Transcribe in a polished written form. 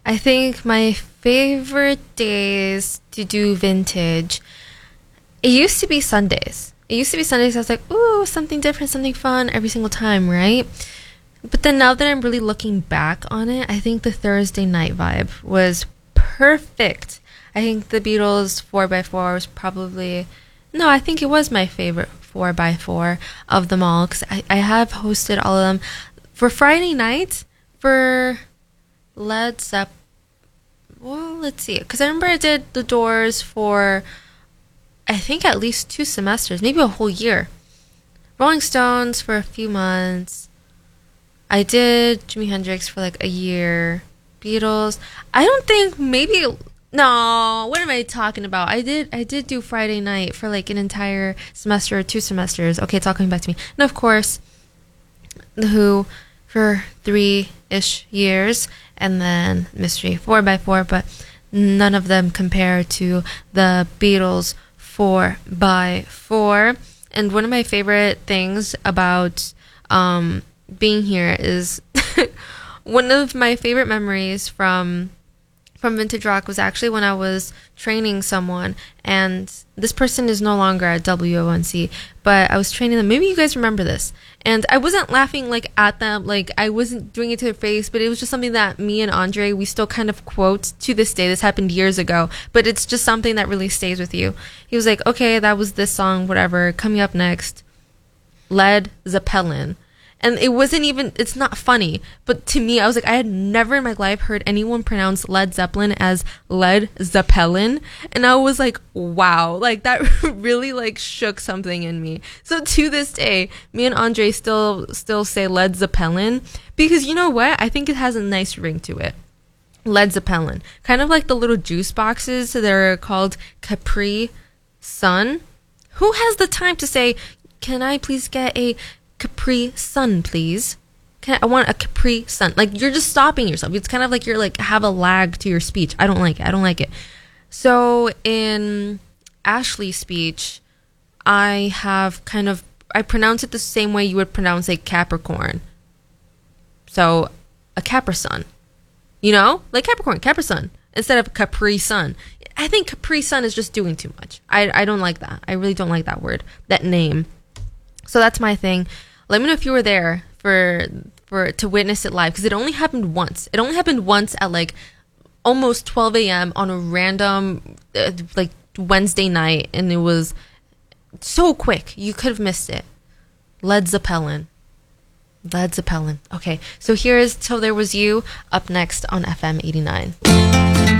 I think my favorite days to do vintage, it used to be Sundays. It used to be Sundays. I was like, ooh, something different, something fun every single time, right? But then now that I'm really looking back on it, I think the Thursday night vibe was perfect. I think the Beatles 4x4 was probably, no, I think it was my favorite 4x4 of them all, because I have hosted all of them. For Friday night, for Led Zeppelin, well, let's see, because I remember I did the Doors for, I think, at least 2 semesters, maybe a whole year. Rolling Stones for a few months. I did Jimi Hendrix for like a year. Beatles. I don't think, maybe, no, what am I talking about? I did do Friday night for like an entire semester or 2 semesters. Okay, it's all coming back to me. And of course, The Who for 3-ish years, and then Mystery 4x4, but none of them compare to the Beatles 4x4. And one of my favorite things about being here is one of my favorite memories from Vintage Rock was actually when I was training someone, and this person is no longer at WONC, but I was training them. Maybe you guys remember this. And I wasn't laughing like at them, like I wasn't doing it to their face, but it was just something that me and Andre, we still kind of quote to this day. This happened years ago, but it's just something that really stays with you. He was like, okay, that was this song, whatever. Coming up next, Led Zeppelin. And it wasn't even, it's not funny, but to me, I was like, I had never in my life heard anyone pronounce Led Zeppelin as Led Zeppelin. And I was like, wow, like that really like shook something in me. So to this day, me and Andre still say Led Zeppelin, because you know what? I think it has a nice ring to it. Led Zeppelin. Kind of like the little juice boxes. So they're called Capri Sun. Who has the time to say, can I please get a Capri Sun, please? I want a Capri Sun. Like, you're just stopping yourself. It's kind of like you're like have a lag to your speech. I don't like it. So in Ashley's speech, I pronounce it the same way you would pronounce a Capricorn. So a Capri Sun, like Capricorn, Capri Sun instead of Capri Sun. I think Capri Sun is just doing too much. I don't like that. I really don't like that word, that name. So that's my thing. Let me know if you were there for to witness it live, because it only happened once. It only happened once at like almost 12 a.m. on a random like Wednesday night, and it was so quick. You could have missed it. Led Zeppelin. Okay, so here is Till There Was You up next on FM 89.